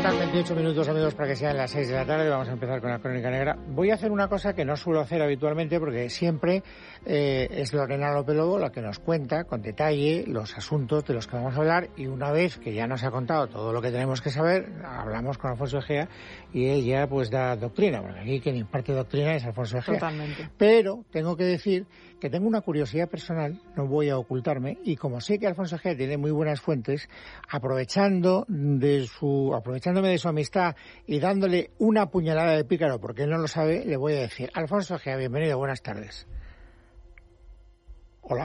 Faltan 28 minutos, amigos, para que sean las 6 de la tarde. Vamos a empezar con la Crónica Negra. Voy a hacer una cosa que no suelo hacer habitualmente, porque siempre es Lorena López Lobo la que nos cuenta con detalle los asuntos de los que vamos a hablar, y una vez que ya nos ha contado todo lo que tenemos que saber, hablamos con Alfonso Egea y él ya pues da doctrina, porque aquí quien imparte doctrina es Alfonso Egea. Totalmente. Pero tengo que decir que tengo una curiosidad personal, no voy a ocultarme, y como sé que Alfonso Egea tiene muy buenas fuentes, aprovechándome de su amistad y dándole una puñalada de pícaro, porque él no lo sabe, le voy a decir: Alfonso Egea, bienvenido, buenas tardes. Hola.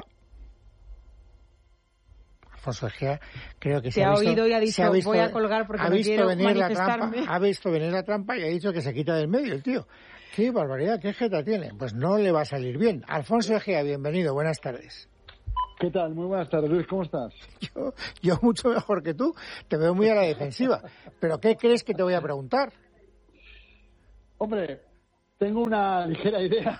Alfonso Egea, creo que se ha visto, oído y ha dicho, voy a colgar porque no quiero manifestarme. Ha visto venir la trampa y ha dicho que se quita del medio el tío. ¡Qué barbaridad! ¡Qué jeta tiene! Pues no le va a salir bien. Alfonso Egea, bienvenido, buenas tardes. ¿Qué tal? Muy buenas tardes, Luis, ¿cómo estás? Yo mucho mejor que tú, te veo muy a la defensiva. ¿Pero qué crees que te voy a preguntar? Hombre, tengo una ligera idea.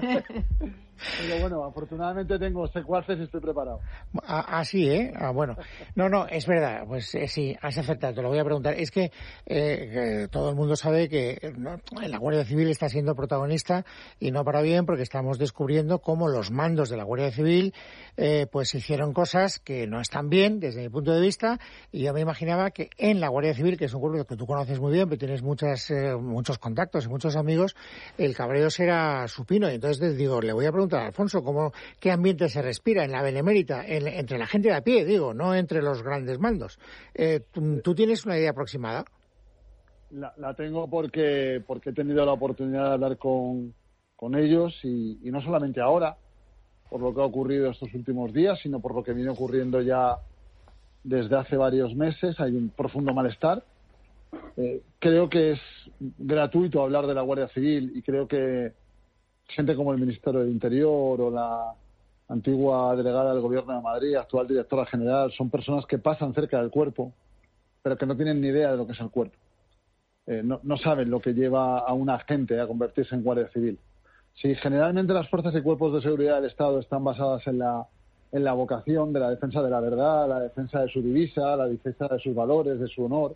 Pero bueno, afortunadamente tengo secuaces y estoy preparado. Sí, ¿eh? Bueno. No, es verdad. Pues sí, has acertado, te lo voy a preguntar. Es que todo el mundo sabe que la Guardia Civil está siendo protagonista, y no para bien, porque estamos descubriendo cómo los mandos de la Guardia Civil pues hicieron cosas que no están bien desde mi punto de vista, y yo me imaginaba que en la Guardia Civil, que es un cuerpo que tú conoces muy bien, que tienes muchos contactos y muchos amigos, el cabreo será supino. Y entonces digo, le voy a preguntar a Alfonso qué ambiente se respira en la Benemérita, entre la gente de a pie, digo, no entre los grandes mandos. ¿Tú tienes una idea aproximada? La tengo porque he tenido la oportunidad de hablar con ellos, y no solamente ahora, por lo que ha ocurrido estos últimos días, sino por lo que viene ocurriendo ya desde hace varios meses. Hay un profundo malestar. Creo que es gratuito hablar de la Guardia Civil, y creo que gente como el Ministerio del Interior o la antigua delegada del Gobierno de Madrid, actual directora general, son personas que pasan cerca del cuerpo, pero que no tienen ni idea de lo que es el cuerpo. No saben lo que lleva a un agente a convertirse en Guardia Civil. Si generalmente las fuerzas y cuerpos de seguridad del Estado están basadas en la vocación de la defensa de la verdad, la defensa de su divisa, la defensa de sus valores, de su honor,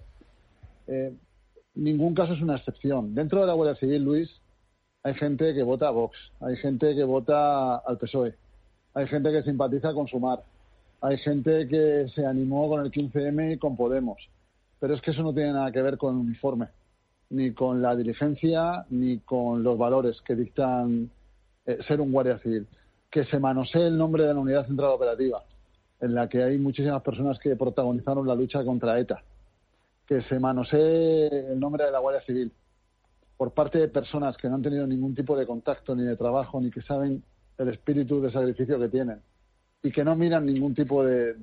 ningún caso es una excepción. Dentro de la Guardia Civil, Luis, hay gente que vota a Vox, hay gente que vota al PSOE, hay gente que simpatiza con Sumar, hay gente que se animó con el 15M y con Podemos. Pero es que eso no tiene nada que ver con el uniforme, ni con la diligencia, ni con los valores que dictan ser un guardia civil. Que se manosee el nombre de la Unidad Central Operativa, en la que hay muchísimas personas que protagonizaron la lucha contra ETA. Que se manosee el nombre de la Guardia Civil por parte de personas que no han tenido ningún tipo de contacto ni de trabajo, ni que saben el espíritu de sacrificio que tienen, y que no miran ningún tipo de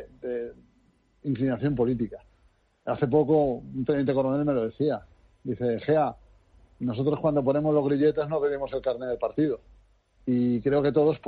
inclinación política. Hace poco un teniente coronel me lo decía. Dice: Gea, nosotros cuando ponemos los grilletes no pedimos el carnet del partido. Y creo que todos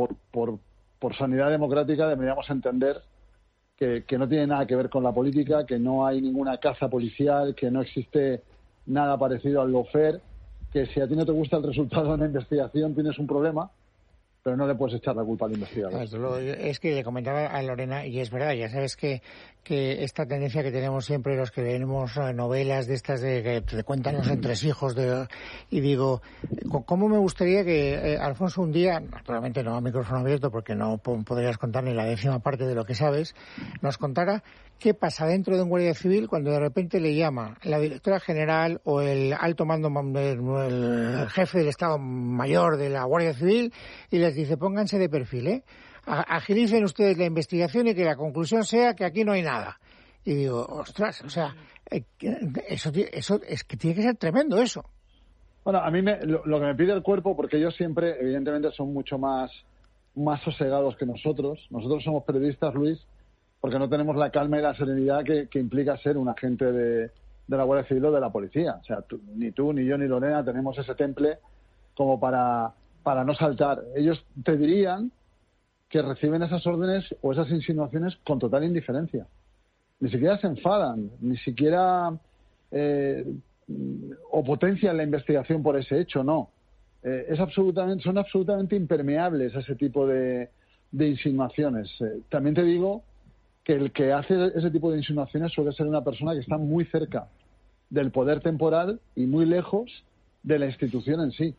por sanidad democrática deberíamos entender que no tiene nada que ver con la política, que no hay ninguna caza policial, que no existe nada parecido al lawfare, que si a ti no te gusta el resultado de una investigación tienes un problema, pero no le puedes echar la culpa al investigador. Es que le comentaba a Lorena, y es verdad, ya sabes que esta tendencia que tenemos siempre los que leemos novelas de estas que te cuentan los entresijos, y digo, ¿cómo me gustaría que Alfonso un día, naturalmente no a micrófono abierto porque no podrías contar ni la 10ª parte de lo que sabes, nos contara qué pasa dentro de un guardia civil cuando de repente le llama la directora general o el alto mando, el jefe del Estado Mayor de la Guardia Civil, y les dice: pónganse de perfil, agilicen ustedes la investigación y que la conclusión sea que aquí no hay nada. Y digo, ostras, o sea, eso es que tiene que ser tremendo eso. Bueno, a mí lo que me pide el cuerpo, porque ellos siempre, evidentemente, son mucho más sosegados que nosotros. Nosotros somos periodistas, Luis, porque no tenemos la calma y la serenidad que implica ser un agente de la Guardia Civil o de la policía. O sea, ni tú, ni yo, ni Lorena tenemos ese temple como para no saltar. Ellos te dirían que reciben esas órdenes o esas insinuaciones con total indiferencia. Ni siquiera se enfadan, ni siquiera o potencian la investigación por ese hecho, no. Son absolutamente impermeables a ese tipo de insinuaciones. También te digo que el que hace ese tipo de insinuaciones suele ser una persona que está muy cerca del poder temporal y muy lejos de la institución en sí.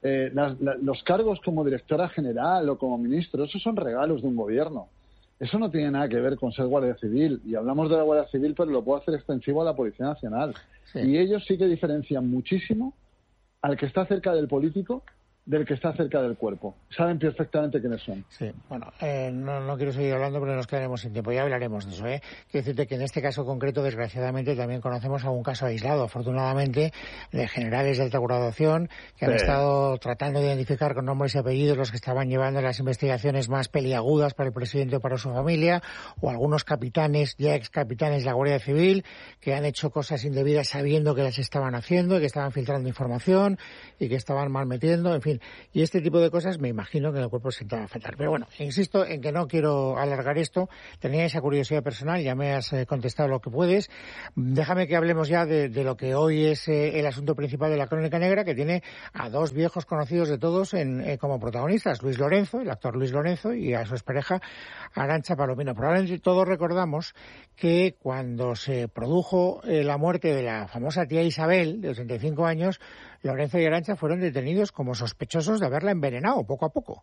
Los cargos como directora general o como ministro, esos son regalos de un gobierno. Eso no tiene nada que ver con ser Guardia Civil. Y hablamos de la Guardia Civil, pero lo puedo hacer extensivo a la Policía Nacional. Sí. Y ellos sí que diferencian muchísimo al que está cerca del político del que está cerca del cuerpo. Saben perfectamente quiénes son. Sí, bueno, no quiero seguir hablando porque nos quedaremos sin tiempo. Ya hablaremos de eso, ¿eh? Quiero decirte que en este caso concreto, desgraciadamente, también conocemos algún caso aislado, afortunadamente, de generales de alta graduación que han estado tratando de identificar con nombres y apellidos los que estaban llevando las investigaciones más peliagudas para el presidente o para su familia, o algunos capitanes, ya excapitanes de la Guardia Civil, que han hecho cosas indebidas sabiendo que las estaban haciendo, y que estaban filtrando información y que estaban malmetiendo, en fin. Y este tipo de cosas me imagino que en el cuerpo se va a afectar. Pero bueno, insisto en que no quiero alargar esto. Tenía esa curiosidad personal, ya me has contestado lo que puedes. Déjame que hablemos ya de lo que hoy es el asunto principal de la Crónica Negra, que tiene a dos viejos conocidos de todos como protagonistas, Luis Lorenzo, el actor Luis Lorenzo, y a su expareja Arantxa Palomino. Probablemente todos recordamos que cuando se produjo la muerte de la famosa tía Isabel, de 85 años, Lorenzo y Arantxa fueron detenidos como sospechosos de haberla envenenado poco a poco.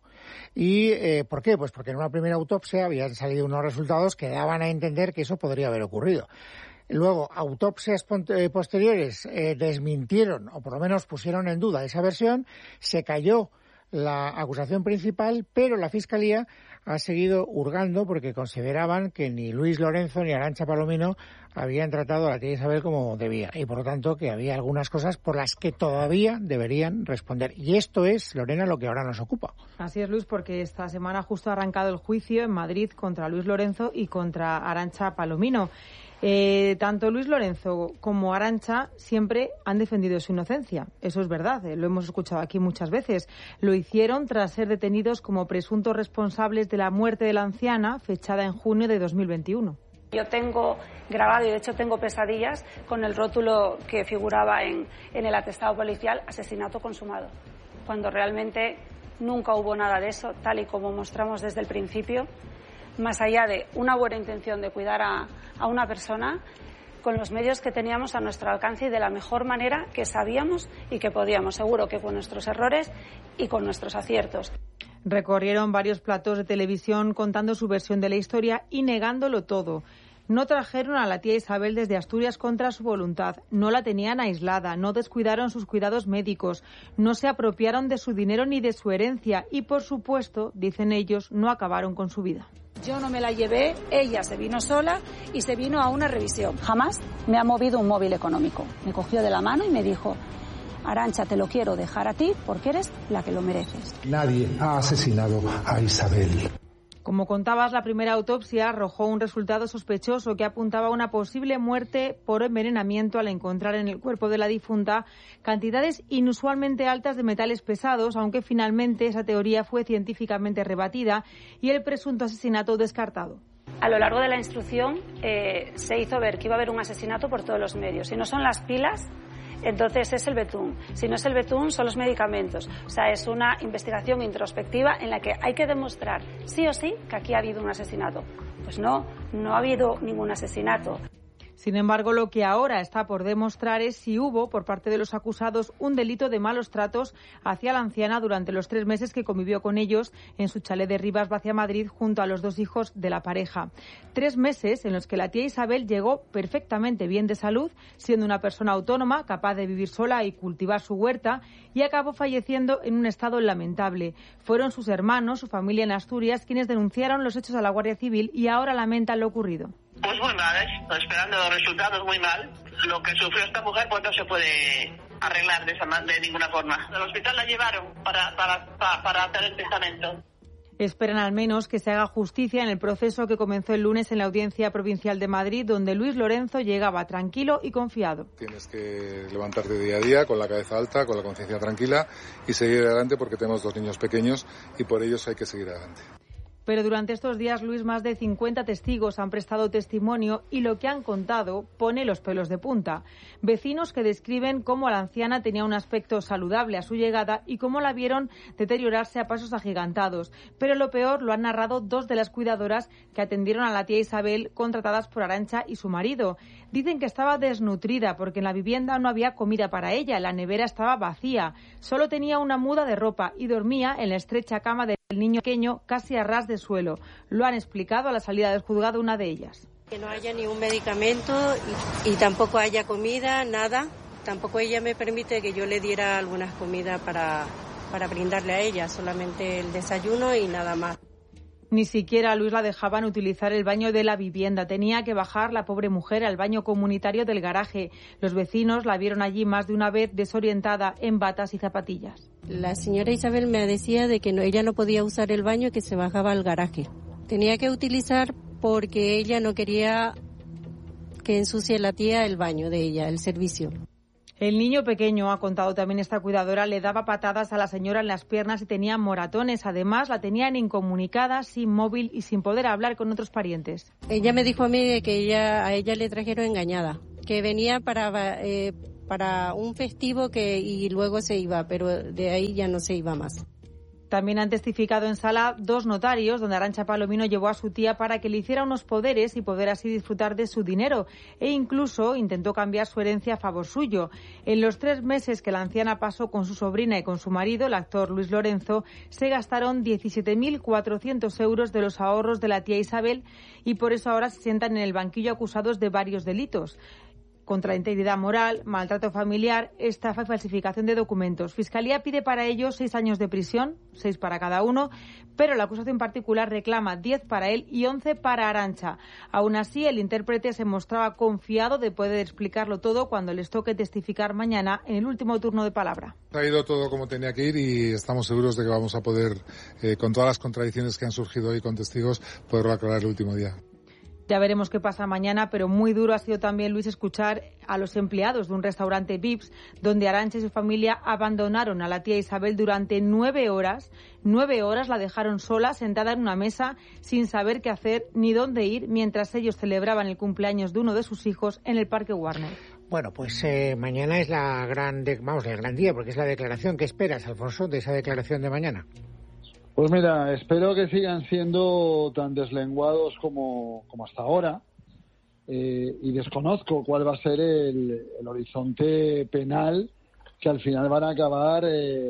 ¿Y por qué? Pues porque en una primera autopsia habían salido unos resultados que daban a entender que eso podría haber ocurrido. Luego, autopsias posteriores desmintieron, o por lo menos pusieron en duda esa versión, se cayó la acusación principal, pero la Fiscalía ha seguido hurgando porque consideraban que ni Luis Lorenzo ni Arantxa Palomino habían tratado a la tía Isabel como debía, y por lo tanto que había algunas cosas por las que todavía deberían responder. Y esto es, Lorena, lo que ahora nos ocupa. Así es, Luis, porque esta semana justo ha arrancado el juicio en Madrid contra Luis Lorenzo y contra Arantxa Palomino. Tanto Luis Lorenzo como Arantxa siempre han defendido su inocencia. Eso es verdad, lo hemos escuchado aquí muchas veces. Lo hicieron tras ser detenidos como presuntos responsables de la muerte de la anciana, fechada en junio de 2021. Yo tengo grabado, y de hecho tengo pesadillas, con el rótulo que figuraba en el atestado policial, asesinato consumado, cuando realmente nunca hubo nada de eso, tal y como mostramos desde el principio. Más allá de una buena intención de cuidar a una persona, con los medios que teníamos a nuestro alcance y de la mejor manera que sabíamos y que podíamos, seguro que con nuestros errores y con nuestros aciertos. Recorrieron varios platós de televisión contando su versión de la historia y negándolo todo. No trajeron a la tía Isabel desde Asturias contra su voluntad, no la tenían aislada, no descuidaron sus cuidados médicos, no se apropiaron de su dinero ni de su herencia y, por supuesto, dicen ellos, no acabaron con su vida. Yo no me la llevé, ella se vino sola y se vino a una revisión. Jamás me ha movido un móvil económico. Me cogió de la mano y me dijo: Arantxa, te lo quiero dejar a ti porque eres la que lo mereces. Nadie ha asesinado a Isabel. Como contabas, la primera autopsia arrojó un resultado sospechoso que apuntaba a una posible muerte por envenenamiento al encontrar en el cuerpo de la difunta cantidades inusualmente altas de metales pesados, aunque finalmente esa teoría fue científicamente rebatida y el presunto asesinato descartado. A lo largo de la instrucción se hizo ver que iba a haber un asesinato por todos los medios. Si no son las pilas, entonces es el betún. Si no es el betún, son los medicamentos. O sea, es una investigación introspectiva en la que hay que demostrar sí o sí que aquí ha habido un asesinato. Pues no ha habido ningún asesinato. Sin embargo, lo que ahora está por demostrar es si hubo, por parte de los acusados, un delito de malos tratos hacia la anciana durante los 3 meses que convivió con ellos en su chalet de Rivas Vacia, Madrid, junto a los 2 hijos de la pareja. 3 meses en los que la tía Isabel llegó perfectamente bien de salud, siendo una persona autónoma, capaz de vivir sola y cultivar su huerta, y acabó falleciendo en un estado lamentable. Fueron sus hermanos, su familia en Asturias, quienes denunciaron los hechos a la Guardia Civil y ahora lamentan lo ocurrido. Pues muy mal, esperando los resultados muy mal. Lo que sufrió esta mujer pues no se puede arreglar de ninguna forma. Al hospital la llevaron para hacer el testamento. Esperan al menos que se haga justicia en el proceso que comenzó el lunes en la Audiencia Provincial de Madrid, donde Luis Lorenzo llegaba tranquilo y confiado. Tienes que levantarte día a día con la cabeza alta, con la conciencia tranquila y seguir adelante porque tenemos 2 niños pequeños y por ellos hay que seguir adelante. Pero durante estos días, Luis, más de 50 testigos han prestado testimonio y lo que han contado pone los pelos de punta. Vecinos que describen cómo la anciana tenía un aspecto saludable a su llegada y cómo la vieron deteriorarse a pasos agigantados. Pero lo peor lo han narrado dos de las cuidadoras que atendieron a la tía Isabel, contratadas por Arantxa y su marido. Dicen que estaba desnutrida porque en la vivienda no había comida para ella, la nevera estaba vacía, solo tenía una muda de ropa y dormía en la estrecha cama del niño pequeño casi a ras de suelo. Lo han explicado a la salida del juzgado una de ellas. Que no haya ni un medicamento y tampoco haya comida, nada. Tampoco ella me permite que yo le diera algunas comidas para brindarle a ella, solamente el desayuno y nada más. Ni siquiera a Luis la dejaban utilizar el baño de la vivienda. Tenía que bajar la pobre mujer al baño comunitario del garaje. Los vecinos la vieron allí más de una vez desorientada en batas y zapatillas. La señora Isabel me decía de que ella no podía usar el baño y que se bajaba al garaje. Tenía que utilizar porque ella no quería que ensucie la tía el baño de ella, el servicio. El niño pequeño, ha contado también esta cuidadora, le daba patadas a la señora en las piernas y tenía moratones. Además, la tenían incomunicada, sin móvil y sin poder hablar con otros parientes. Ella me dijo a mí que a ella le trajeron engañada, que venía para un festivo y luego se iba, pero de ahí ya no se iba más. También han testificado en sala dos notarios donde Arantxa Palomino llevó a su tía para que le hiciera unos poderes y poder así disfrutar de su dinero e incluso intentó cambiar su herencia a favor suyo. En los 3 meses que la anciana pasó con su sobrina y con su marido, el actor Luis Lorenzo, se gastaron 17.400 euros de los ahorros de la tía Isabel y por eso ahora se sientan en el banquillo acusados de varios delitos. Contra la integridad moral, maltrato familiar, estafa y falsificación de documentos. Fiscalía pide para ellos 6 años de prisión, 6 para cada uno, pero la acusación particular reclama 10 para él y 11 para Arantxa. Aún así, el intérprete se mostraba confiado de poder explicarlo todo cuando les toque testificar mañana en el último turno de palabra. Ha ido todo como tenía que ir y estamos seguros de que vamos a poder, con todas las contradicciones que han surgido hoy con testigos, poderlo aclarar el último día. Ya veremos qué pasa mañana, pero muy duro ha sido también, Luis, escuchar a los empleados de un restaurante Vips, donde Arantxa y su familia abandonaron a la tía Isabel durante 9 horas. 9 horas la dejaron sola, sentada en una mesa, sin saber qué hacer ni dónde ir, mientras ellos celebraban el cumpleaños de uno de sus hijos en el Parque Warner. Bueno, pues mañana es el gran día, porque es la declaración. ¿Qué esperas, Alfonso, de esa declaración de mañana? Pues mira, espero que sigan siendo tan deslenguados como hasta ahora y desconozco cuál va a ser el horizonte penal que al final van a acabar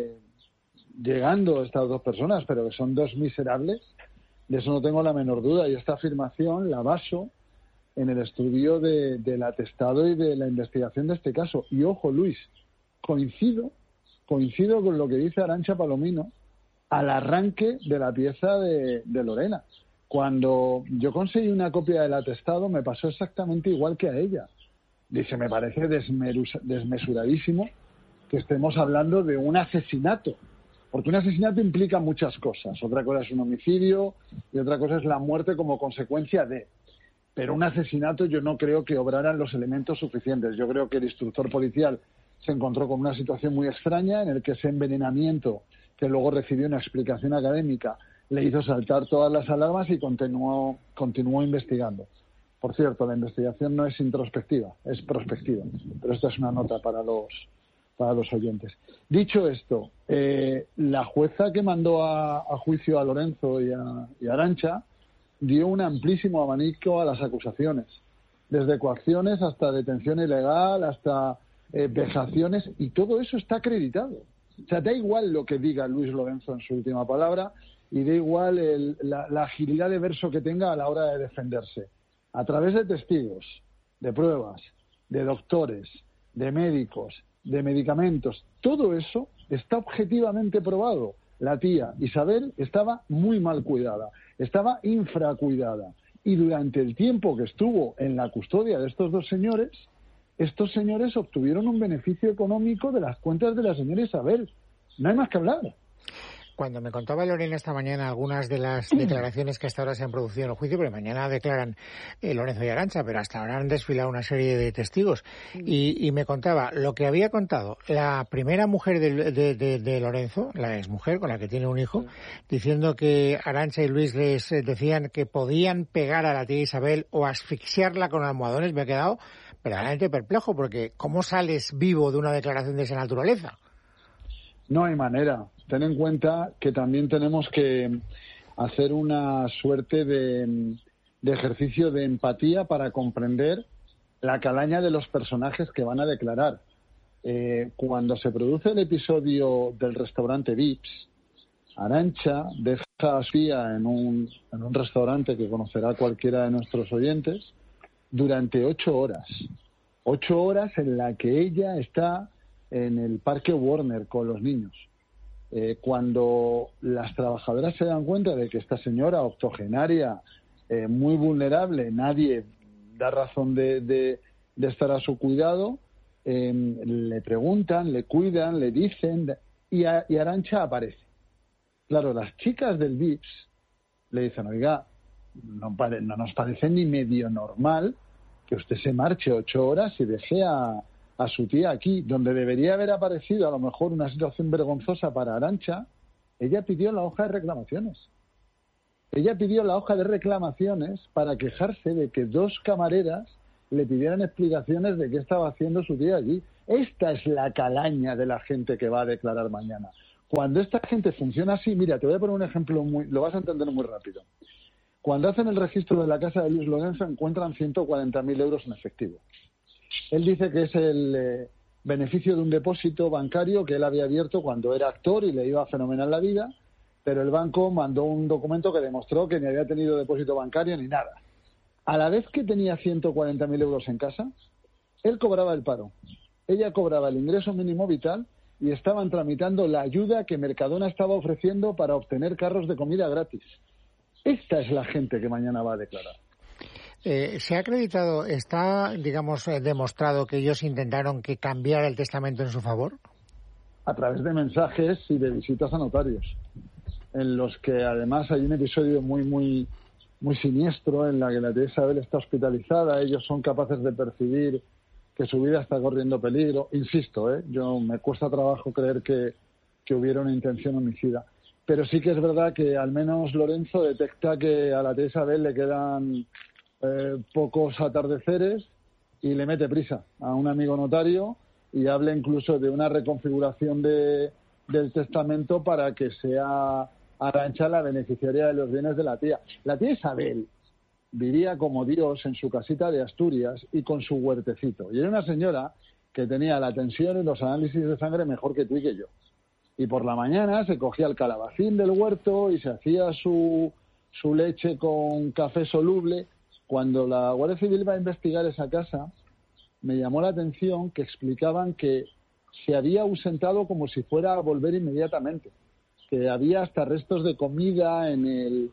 llegando estas dos personas, pero que son dos miserables, de eso no tengo la menor duda, y esta afirmación la baso en el estudio del atestado y de la investigación de este caso. Y ojo, Luis, coincido con lo que dice Arantxa Palomino al arranque de la pieza de Lorena. Cuando yo conseguí una copia del atestado me pasó exactamente igual que a ella. Dice, me parece desmesuradísimo que estemos hablando de un asesinato, porque un asesinato implica muchas cosas. Otra cosa es un homicidio y otra cosa es la muerte como consecuencia de. Pero un asesinato yo no creo que obraran los elementos suficientes. Yo creo que el instructor policial se encontró con una situación muy extraña en el que ese envenenamiento, que luego recibió una explicación académica, le hizo saltar todas las alarmas y continuó investigando. Por cierto, la investigación no es introspectiva, es prospectiva, pero esta es una nota para los oyentes. Dicho esto, la jueza que mandó a juicio a Lorenzo y a Arantxa dio un amplísimo abanico a las acusaciones, desde coacciones hasta detención ilegal, hasta vejaciones, y todo eso está acreditado. O sea, da igual lo que diga Luis Lorenzo en su última palabra y da igual la agilidad de verso que tenga a la hora de defenderse. A través de testigos, de pruebas, de doctores, de médicos, de medicamentos, todo eso está objetivamente probado. La tía Isabel estaba muy mal cuidada, estaba infracuidada, y durante el tiempo que estuvo en la custodia de estos señores obtuvieron un beneficio económico de las cuentas de la señora Isabel. No hay más que hablar. cuando me contaba Lorena esta mañana algunas de las declaraciones que hasta ahora se han producido en el juicio, porque mañana declaran Lorenzo y Arantxa, pero hasta ahora han desfilado una serie de testigos, y me contaba lo que había contado la primera mujer de Lorenzo, la exmujer con la que tiene un hijo, diciendo que Arantxa y Luis les decían que podían pegar a la tía Isabel o asfixiarla con almohadones. Me he quedado verdaderamente perplejo, porque ¿cómo sales vivo de una declaración de esa naturaleza? No hay manera. Ten en cuenta que también tenemos que hacer una suerte de ejercicio de empatía para comprender la calaña de los personajes que van a declarar. Cuando se produce el episodio del restaurante Vips, Arantxa deja a su tía en un restaurante que conocerá cualquiera de nuestros oyentes durante 8 horas. 8 horas en la que ella está en el Parque Warner con los niños. Cuando las trabajadoras se dan cuenta de que esta señora octogenaria, muy vulnerable, nadie da razón de estar a su cuidado, le preguntan, le cuidan, le dicen, y Arantxa aparece. Claro, las chicas del Vips le dicen, oiga, no nos parece ni medio normal que usted se marche 8 horas y deje a su tía aquí, donde debería haber aparecido a lo mejor una situación vergonzosa para Arantxa. Ella pidió la hoja de reclamaciones. Ella pidió la hoja de reclamaciones para quejarse de que 2 camareras le pidieran explicaciones de qué estaba haciendo su tía allí. Esta es la calaña de la gente que va a declarar mañana. Cuando esta gente funciona así, mira, te voy a poner un ejemplo, lo vas a entender muy rápido. Cuando hacen el registro de la casa de Luis Lorenzo, encuentran 140.000 euros en efectivo. Él dice que es el beneficio de un depósito bancario que él había abierto cuando era actor y le iba fenomenal la vida, pero el banco mandó un documento que demostró que ni había tenido depósito bancario ni nada. A la vez que tenía 140.000 euros en casa, él cobraba el paro, ella cobraba el ingreso mínimo vital y estaban tramitando la ayuda que Mercadona estaba ofreciendo para obtener carros de comida gratis. Esta es la gente que mañana va a declarar. ¿Se ha acreditado, está, digamos, demostrado que ellos intentaron que cambiara el testamento en su favor? A través de mensajes y de visitas a notarios, en los que además hay un episodio muy siniestro en la que la tía Isabel está hospitalizada. Ellos son capaces de percibir que su vida está corriendo peligro. Insisto, yo me cuesta trabajo creer que hubiera una intención homicida. Pero sí que es verdad que al menos Lorenzo detecta que a la tía Isabel le quedan pocos atardeceres y le mete prisa a un amigo notario y habla incluso de una reconfiguración del testamento para que sea Arantxa la beneficiaria de los bienes de la tía. La tía Isabel vivía como Dios en su casita de Asturias y con su huertecito. Y era una señora que tenía la tensión y los análisis de sangre mejor que tú y que yo. Y por la mañana se cogía el calabacín del huerto y se hacía su leche con café soluble. Cuando la Guardia Civil va a investigar esa casa, me llamó la atención que explicaban que se había ausentado como si fuera a volver inmediatamente, que había hasta restos de comida en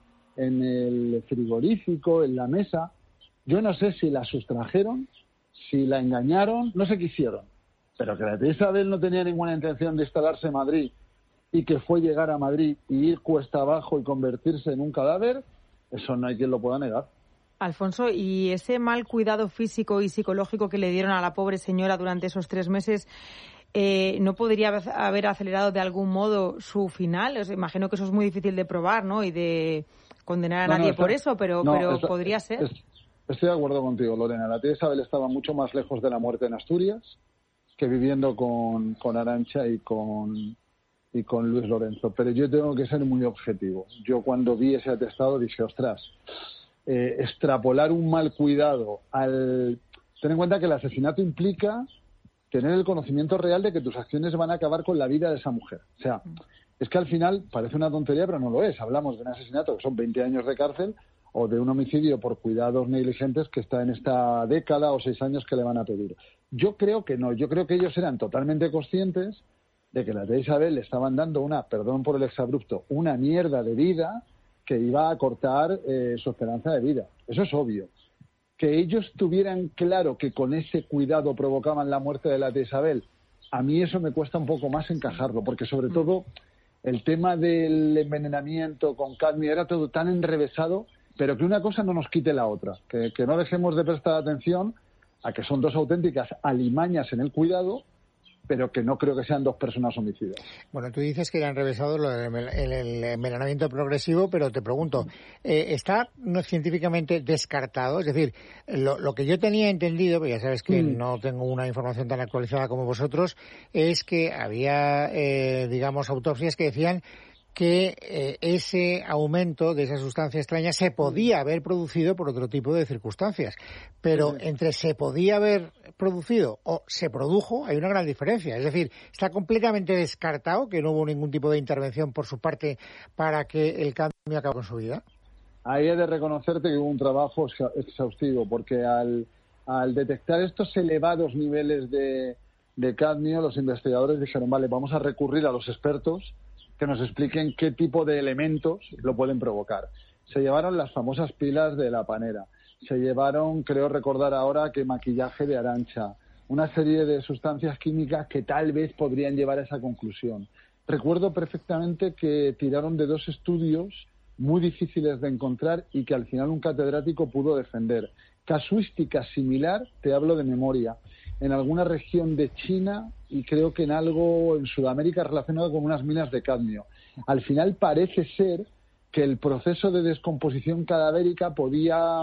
el frigorífico, en la mesa. Yo no sé si la sustrajeron, si la engañaron, no sé qué hicieron, pero que la tía Isabel no tenía ninguna intención de instalarse en Madrid y que fue llegar a Madrid y ir cuesta abajo y convertirse en un cadáver, eso no hay quien lo pueda negar. Alfonso, ¿y ese mal cuidado físico y psicológico que le dieron a la pobre señora durante esos 3 meses no podría haber acelerado de algún modo su final? Os imagino que eso es muy difícil de probar, ¿no? Y de condenar a nadie por eso, pero podría ser. Estoy de acuerdo contigo, Lorena. La tía Isabel estaba mucho más lejos de la muerte en Asturias que viviendo con Arantxa y con Luis Lorenzo. Pero yo tengo que ser muy objetivo. Yo cuando vi ese atestado dije, ostras, extrapolar un mal cuidado ten en cuenta que el asesinato implica tener el conocimiento real de que tus acciones van a acabar con la vida de esa mujer. O sea, es que al final parece una tontería, pero no lo es. Hablamos de un asesinato que son 20 años de cárcel o de un homicidio por cuidados negligentes que está en esta década o 6 años que le van a pedir. Yo creo que no. Yo creo que ellos eran totalmente conscientes de que la tía Isabel le estaban dando perdón por el exabrupto, una mierda de vida que iba a cortar su esperanza de vida. Eso es obvio. Que ellos tuvieran claro que con ese cuidado provocaban la muerte de la tía Isabel, a mí eso me cuesta un poco más encajarlo, porque sobre todo el tema del envenenamiento con cadmio era todo tan enrevesado, pero que una cosa no nos quite la otra, que no dejemos de prestar atención a que son dos auténticas alimañas en el cuidado, pero que no creo que sean dos personas homicidas. Bueno, tú dices que era enrevesado el envenenamiento progresivo, pero te pregunto, ¿está no científicamente descartado? Es decir, lo que yo tenía entendido, porque ya sabes que no tengo una información tan actualizada como vosotros, es que había, digamos, autopsias que decían que ese aumento de esa sustancia extraña se podía haber producido por otro tipo de circunstancias. Pero entre se podía haber producido o se produjo hay una gran diferencia. Es decir, está completamente descartado que no hubo ningún tipo de intervención por su parte para que el cadmio acabe con su vida. Ahí he de reconocerte que hubo un trabajo exhaustivo, porque al detectar estos elevados niveles de cadmio, los investigadores dijeron, vale, vamos a recurrir a los expertos que nos expliquen qué tipo de elementos lo pueden provocar. Se llevaron las famosas pilas de la panera, se llevaron, creo recordar ahora, que maquillaje de Arantxa, una serie de sustancias químicas que tal vez podrían llevar a esa conclusión. Recuerdo perfectamente que tiraron de 2 estudios muy difíciles de encontrar y que al final un catedrático pudo defender. Casuística similar, te hablo de memoria, en alguna región de China y creo que en algo en Sudamérica relacionado con unas minas de cadmio. Al final parece ser que el proceso de descomposición cadavérica podía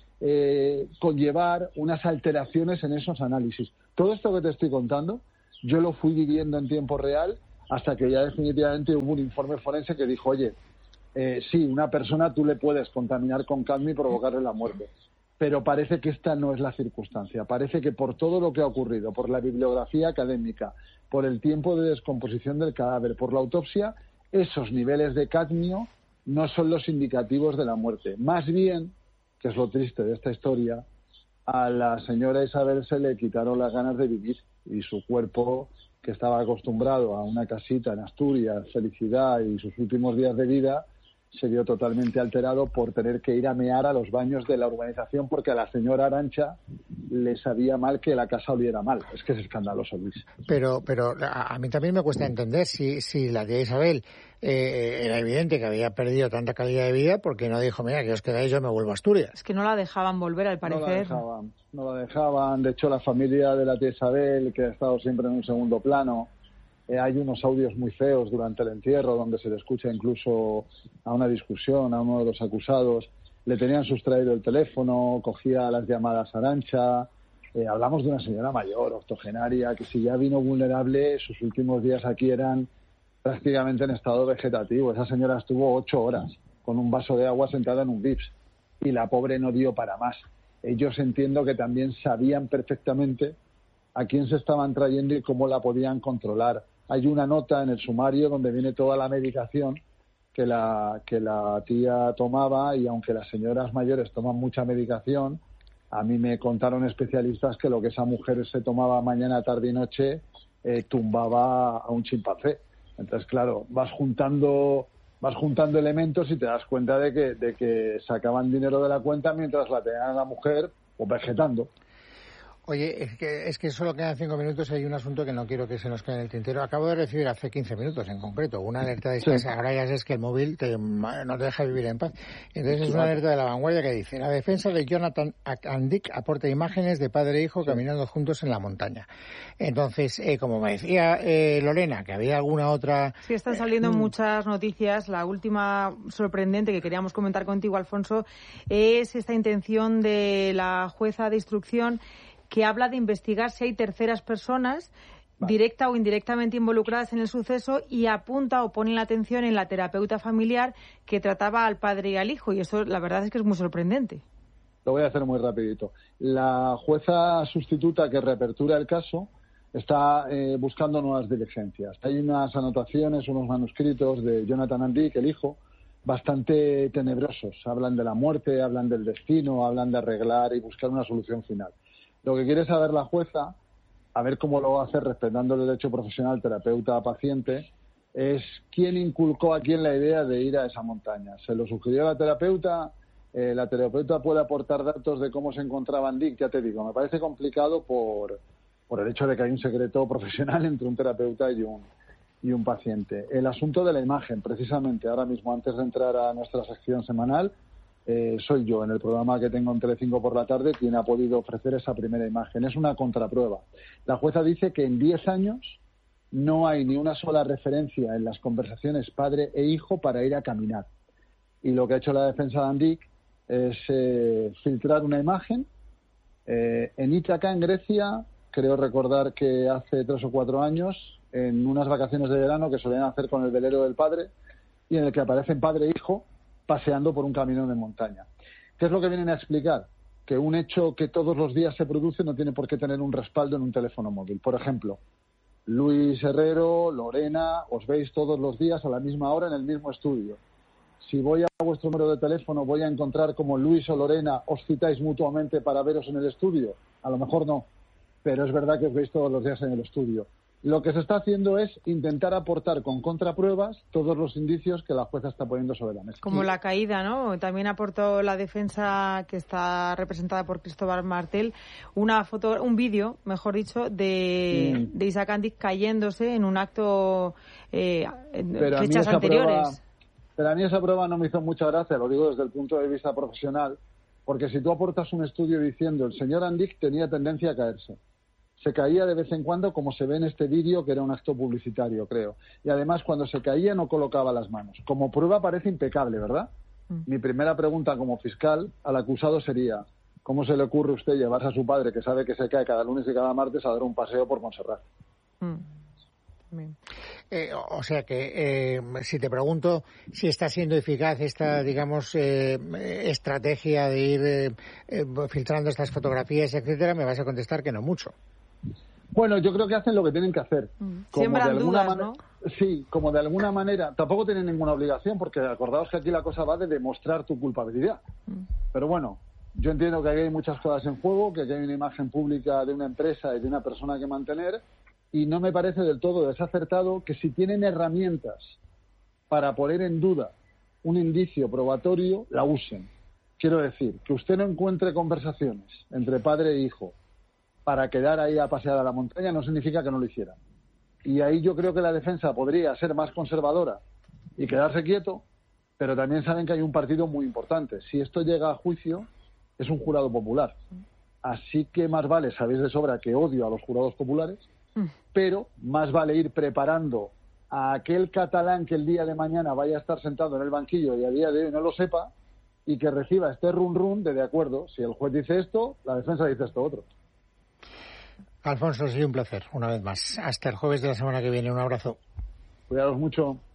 conllevar unas alteraciones en esos análisis. Todo esto que te estoy contando, yo lo fui viviendo en tiempo real hasta que ya definitivamente hubo un informe forense que dijo, oye, sí, una persona tú le puedes contaminar con cadmio y provocarle la muerte. Pero parece que esta no es la circunstancia. Parece que por todo lo que ha ocurrido, por la bibliografía académica, por el tiempo de descomposición del cadáver, por la autopsia, esos niveles de cadmio no son los indicativos de la muerte. Más bien, que es lo triste de esta historia, a la señora Isabel se le quitaron las ganas de vivir y su cuerpo, que estaba acostumbrado a una casita en Asturias, felicidad y sus últimos días de vida, se vio totalmente alterado por tener que ir a mear a los baños de la urbanización porque a la señora Arantxa le sabía mal que la casa oliera mal. Es que es escandaloso, Luis. Pero a mí también me cuesta entender si la tía Isabel era evidente que había perdido tanta calidad de vida porque no dijo, mira, que os quedáis, yo me vuelvo a Asturias. Es que no la dejaban volver, al parecer. No la dejaban. De hecho, la familia de la tía Isabel, que ha estado siempre en un segundo plano, hay unos audios muy feos durante el entierro donde se le escucha incluso a una discusión a uno de los acusados. Le tenían sustraído el teléfono, cogía las llamadas a Arantxa. Hablamos de una señora mayor, octogenaria, que si ya vino vulnerable, sus últimos días aquí eran prácticamente en estado vegetativo. Esa señora estuvo 8 horas con un vaso de agua sentada en un VIPS y la pobre no dio para más. Ellos entiendo que también sabían perfectamente a quién se estaban trayendo y cómo la podían controlar. Hay una nota en el sumario donde viene toda la medicación que la tía tomaba, y aunque las señoras mayores toman mucha medicación, a mí me contaron especialistas que lo que esa mujer se tomaba mañana, tarde y noche tumbaba a un chimpancé. Entonces, claro, vas juntando elementos y te das cuenta de que sacaban dinero de la cuenta mientras la tenían a la mujer o vegetando. Oye, es que solo quedan 5 minutos y hay un asunto que no quiero que se nos quede en el tintero. Acabo de recibir hace 15 minutos en concreto una alerta de estas. Sí. Ahora ya sabes que el móvil no te deja vivir en paz. Entonces es una alerta de La Vanguardia que dice: la defensa de Jonathan Andic aporta imágenes de padre e hijo caminando juntos en la montaña. Entonces, como me decía Lorena, que había alguna otra... Sí, están saliendo muchas noticias. La última sorprendente que queríamos comentar contigo, Alfonso, es esta intención de la jueza de instrucción que habla de investigar si hay terceras personas directa o indirectamente involucradas en el suceso, y apunta o pone la atención en la terapeuta familiar que trataba al padre y al hijo, y eso la verdad es que es muy sorprendente. Lo voy a hacer muy rapidito. La jueza sustituta que reapertura el caso está buscando nuevas diligencias. Hay unas anotaciones, unos manuscritos de Jonathan Andic, el hijo, bastante tenebrosos. Hablan de la muerte, hablan del destino, hablan de arreglar y buscar una solución final. Lo que quiere saber la jueza, a ver cómo lo va a hacer respetando el derecho profesional terapeuta-paciente, es quién inculcó a quién la idea de ir a esa montaña. ¿Se lo sugirió la terapeuta? La terapeuta puede aportar datos de cómo se encontraba Andic, ya te digo, me parece complicado por el hecho de que hay un secreto profesional entre un terapeuta y y un paciente. El asunto de la imagen, precisamente, ahora mismo, antes de entrar a nuestra sección semanal, soy yo, en el programa que tengo en Telecinco por la tarde, quien ha podido ofrecer esa primera imagen. Es una contraprueba. La jueza dice que en 10 años no hay ni una sola referencia en las conversaciones padre e hijo para ir a caminar. Y lo que ha hecho la defensa de Andic es filtrar una imagen. En Ítaca, en Grecia, creo recordar que hace 3 o 4 años, en unas vacaciones de verano que solían hacer con el velero del padre, y en el que aparecen padre e hijo paseando por un camino de montaña. ¿Qué es lo que vienen a explicar? Que un hecho que todos los días se produce no tiene por qué tener un respaldo en un teléfono móvil. Por ejemplo, Luis Herrero, Lorena, os veis todos los días a la misma hora en el mismo estudio. Si voy a vuestro número de teléfono, ¿voy a encontrar como Luis o Lorena os citáis mutuamente para veros en el estudio? A lo mejor no, pero es verdad que os veis todos los días en el estudio. Lo que se está haciendo es intentar aportar con contrapruebas todos los indicios que la jueza está poniendo sobre la mesa. Como la caída, ¿no? También aportó la defensa, que está representada por Cristóbal Martel, una foto, un vídeo, mejor dicho, de Isaac Andic cayéndose en un acto en fechas anteriores. Pero a mí esa prueba no me hizo mucha gracia, lo digo desde el punto de vista profesional, porque si tú aportas un estudio diciendo el señor Andic tenía tendencia a caerse, se caía de vez en cuando, como se ve en este vídeo, que era un acto publicitario, creo. Y además, cuando se caía, no colocaba las manos. Como prueba parece impecable, ¿verdad? Mi primera pregunta como fiscal al acusado sería, ¿cómo se le ocurre a usted llevarse a su padre, que sabe que se cae cada lunes y cada martes, a dar un paseo por Montserrat? O sea que, si te pregunto si está siendo eficaz esta, digamos, estrategia de ir filtrando estas fotografías, etcétera, me vas a contestar que no mucho. Bueno, yo creo que hacen lo que tienen que hacer. Siembran dudas, ¿no? Sí, como de alguna manera. Tampoco tienen ninguna obligación, porque acordaos que aquí la cosa va de demostrar tu culpabilidad. Pero bueno, yo entiendo que aquí hay muchas cosas en juego, que aquí hay una imagen pública de una empresa y de una persona que mantener, y no me parece del todo desacertado que si tienen herramientas para poner en duda un indicio probatorio, la usen. Quiero decir, que usted no encuentre conversaciones entre padre e hijo para quedar ahí a pasear a la montaña no significa que no lo hicieran. Y ahí yo creo que la defensa podría ser más conservadora y quedarse quieto, pero también saben que hay un partido muy importante. Si esto llega a juicio, es un jurado popular. Así que más vale, sabéis de sobra que odio a los jurados populares, pero más vale ir preparando a aquel catalán que el día de mañana vaya a estar sentado en el banquillo y a día de hoy no lo sepa, y que reciba este run de acuerdo, si el juez dice esto, la defensa dice esto otro. Alfonso, ha sido un placer, una vez más. Hasta el jueves de la semana que viene. Un abrazo. Cuidados mucho.